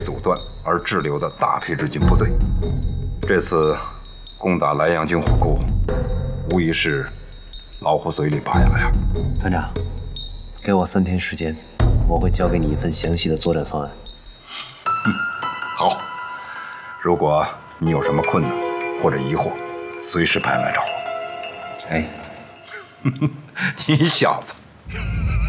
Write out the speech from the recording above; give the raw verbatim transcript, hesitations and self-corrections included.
阻断而滞留的大批日军部队。这次攻打莱阳军火库，无疑是老虎嘴里拔牙呀。 团长，给我三天时间，我会交给你一份详细的作战方案。 嗯，好。如果你有什么困难或者疑惑，随时派人来找我。 哎， 你小子